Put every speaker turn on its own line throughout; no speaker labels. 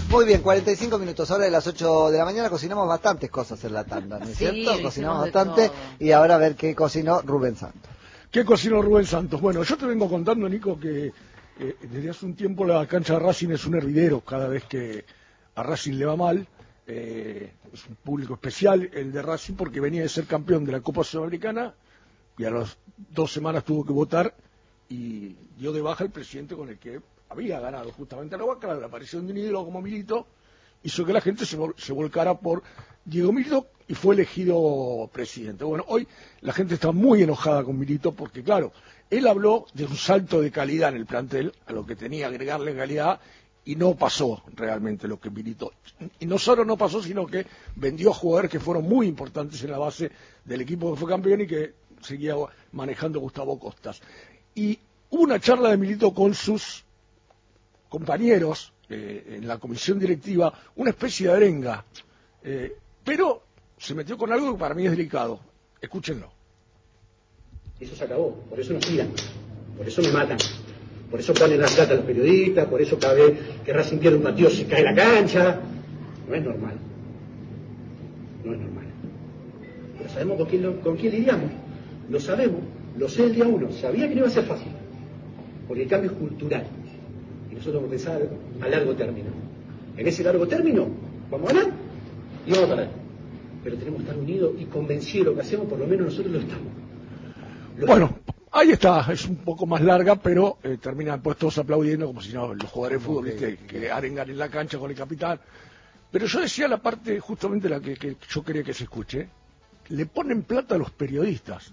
Muy bien, 45 minutos, hora de las 8 de la mañana. Cocinamos bastantes cosas en la tanda, ¿no es cierto? Cocinamos bastante y ahora a ver qué cocinó Rubén Santos.
¿Qué cocinó Rubén Santos? Bueno, yo te vengo contando, Nico, que desde hace un tiempo la cancha de Racing es un hervidero cada vez que a Racing le va mal. Es un público especial el de Racing porque venía de ser campeón de la Copa Sudamericana y a las 2 semanas tuvo que votar y dio de baja el presidente con el que había ganado justamente la Boca. La aparición de un ídolo como Milito hizo que la gente se volcara por Diego Milito y fue elegido presidente. Bueno, hoy la gente está muy enojada con Milito porque, claro, él habló de un salto de calidad en el plantel, a lo que tenía que agregarle calidad, y no pasó realmente lo que Milito. Y no solo no pasó, sino que vendió jugadores que fueron muy importantes en la base del equipo que fue campeón y que seguía manejando Gustavo Costas. Y hubo una charla de Milito con sus compañeros en la comisión directiva, una especie de arenga, pero se metió con algo que para mí es delicado. Escúchenlo.
Eso se acabó, por eso nos tiran, por eso me matan, por eso ponen la plata a los periodistas, por eso cada vez que Racing pierde un partido se cae la cancha. No es normal, no es normal. Pero sabemos con quién lidiamos, lo sabemos, lo sé el día uno, sabía que no iba a ser fácil, porque el cambio es cultural. Y nosotros vamos a pensar a largo término. En ese largo término vamos a ganar y vamos a perder. Pero tenemos que estar unidos y convencidos de lo que hacemos, por lo menos nosotros lo estamos.
Bueno, ahí está, es un poco más larga, pero terminan pues todos aplaudiendo como si no los jugadores de fútbol, ¿viste? Que arengan en la cancha con el capitán. Pero yo decía la parte justamente la que yo quería que se escuche. Le ponen plata a los periodistas.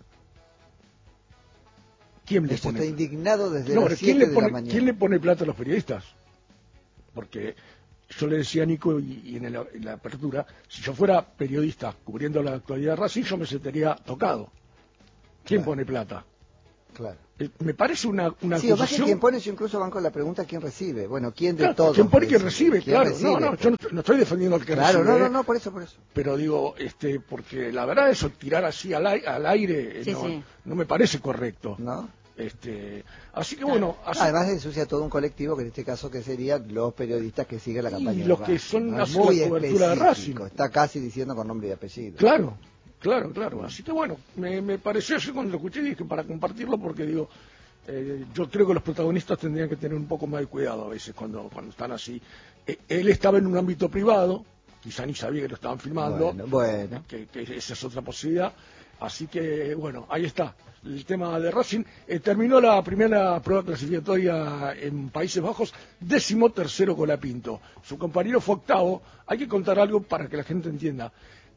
¿Quién le pone?
Está indignado desde las 7 de la mañana.
¿Quién le pone plata a los periodistas? Porque yo le decía a Nico y en la apertura, si yo fuera periodista cubriendo la actualidad de Racing, yo me sentiría tocado. ¿Quién pone plata?
Claro.
Me parece una
sí,
acusación...
o más que quién pone, yo incluso van con la pregunta ¿quién recibe? Bueno, ¿quién de todos?
¿Quién pone y quién recibe? Claro,
recibe?
No, yo no estoy defendiendo al que recibe.
Claro, no, por eso.
Pero digo, porque la verdad eso, tirar así al aire, no me parece correcto.
¿No?
Así que bueno...
Además ensucia todo un colectivo, que en este caso que serían los periodistas que siguen la campaña.
Y los que son
muy
la cobertura de Racing.
Está casi diciendo con nombre y apellido.
Claro. Así que bueno, me pareció así cuando lo escuché, dije para compartirlo porque digo, yo creo que los protagonistas tendrían que tener un poco más de cuidado a veces cuando están así. Él estaba en un ámbito privado, quizá ni sabía que lo estaban filmando,
bueno.
Que esa es otra posibilidad. Así que bueno, ahí está el tema de Racing. Terminó la primera prueba clasificatoria en Países Bajos, 13º Colapinto. Su compañero fue 8º. Hay que contar algo para que la gente entienda.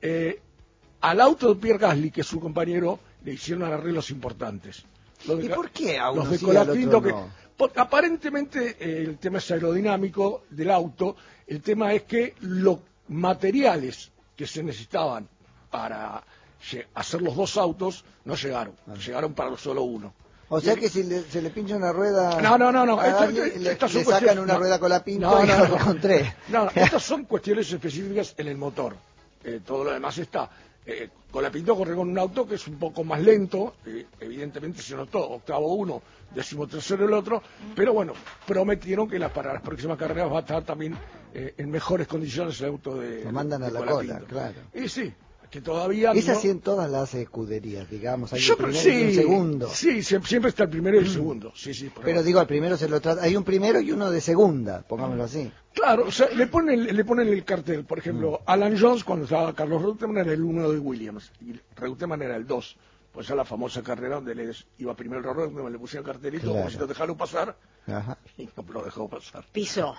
Al auto de Pierre Gasly, que es su compañero, le hicieron arreglos importantes.
¿Y por qué a uno
los de
sí y al otro
no? Porque aparentemente el tema es aerodinámico del auto, el tema es que los materiales que se necesitaban para hacer los dos autos no llegaron, llegaron para solo uno.
O sea que si se le pincha una rueda...
No.
Le sacan una rueda con la pinta y con tres.
No, estas son cuestiones específicas en el motor. Todo lo demás está... Colapinto corre con un auto que es un poco más lento, evidentemente se notó, 8º uno, 13º el otro, pero bueno, prometieron que para las próximas carreras va a estar también en mejores condiciones el auto de
Lo mandan a la cola, claro.
Y sí, que todavía
es así en todas las escuderías, digamos, hay
un
primero y un segundo.
Sí, siempre está el primero y el segundo. Sí,
pero digo, al primero se lo trata, hay un primero y uno de segunda, pongámoslo así.
Claro, o sea, le ponen el cartel, por ejemplo, Alan Jones cuando estaba Carlos Reutemann era el 1 de Williams y Reutemann era el 2. Pues esa la famosa carrera donde le iba primero el Reutemann, le pusieron el cartelito, como si no dejaron pasar.
Ajá.
Y no lo dejó pasar.
Pisó.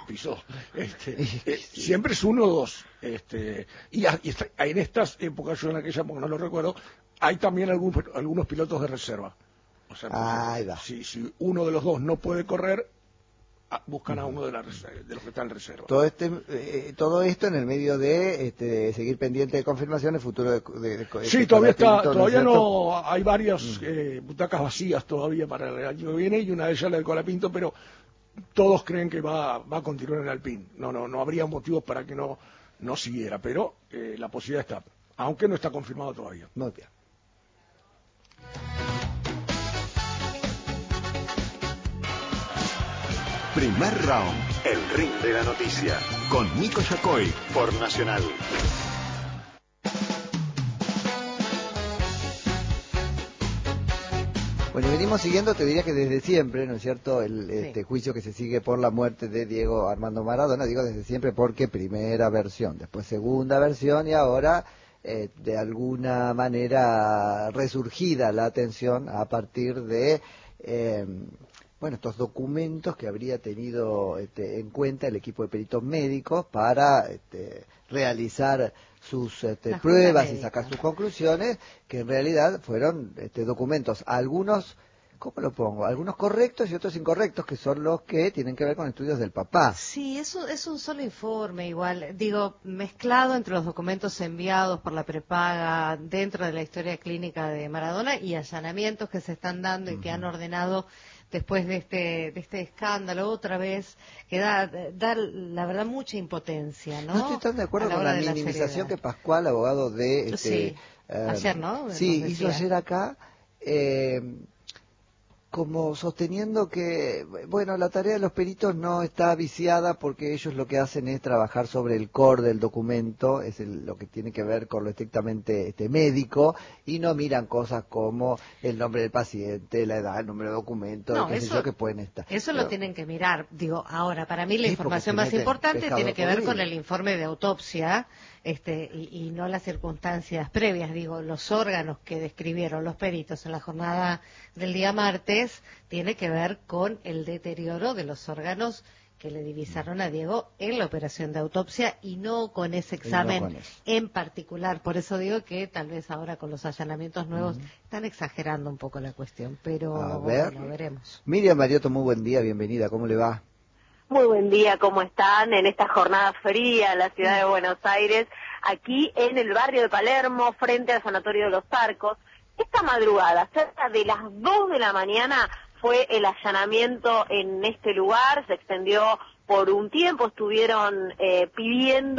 Siempre es 1 o 2. Y en estas épocas, yo en aquella época no lo recuerdo, hay también algunos pilotos de reserva. O sea, si uno de los dos no puede correr, buscan a uno de los que están en reserva.
Todo esto en el medio de seguir pendiente de confirmaciones, futuro de
sí, todavía no hay varias butacas vacías todavía para el año que viene y una de ellas la del Colapinto, pero todos creen que va a continuar en Alpine. No habría motivos para que no siguiera, pero la posibilidad está, aunque no está confirmado todavía.
Muy bien.
Primer Round, el ring de la noticia, con Nico Yacoy, por Nacional.
Bueno, venimos siguiendo, te diría que desde siempre, ¿no es cierto?, este juicio que se sigue por la muerte de Diego Armando Maradona, digo desde siempre porque primera versión, después segunda versión y ahora de alguna manera resurgida la atención a partir de estos documentos que habría tenido en cuenta el equipo de peritos médicos para realizar sus pruebas y sacar sus conclusiones, que en realidad fueron documentos, algunos, ¿cómo lo pongo? Algunos correctos y otros incorrectos, que son los que tienen que ver con estudios del papá.
Sí, es un solo informe igual, digo, mezclado entre los documentos enviados por la prepaga dentro de la historia clínica de Maradona y allanamientos que se están dando y que han ordenado después de este escándalo otra vez, que da la verdad mucha impotencia, ¿no?
No estoy tan de acuerdo con la minimización que Pascual, abogado de
ayer, ¿no?
Sí, hizo ayer acá, como sosteniendo que, bueno, la tarea de los peritos no está viciada porque ellos lo que hacen es trabajar sobre el core del documento, es lo que tiene que ver con lo estrictamente médico, y no miran cosas como el nombre del paciente, la edad, el número de documento, qué sé yo, que pueden estar.
Eso lo tienen que mirar. Digo, ahora, para mí la información más importante tiene que ver con el informe de autopsia, y no las circunstancias previas, digo, los órganos que describieron los peritos en la jornada del día martes, tiene que ver con el deterioro de los órganos que le divisaron a Diego en la operación de autopsia y no con ese examen en particular. Por eso digo que tal vez ahora con los allanamientos nuevos están exagerando un poco la cuestión, pero bueno, veremos.
Miriam Mariotto, muy buen día, bienvenida, ¿cómo le va?
Muy buen día, ¿cómo están? En esta jornada fría en la ciudad de Buenos Aires, aquí en el barrio de Palermo, frente al Sanatorio de los Arcos. Esta madrugada, cerca de las 2 de la mañana, fue el allanamiento en este lugar, se extendió por un tiempo, estuvieron pidiendo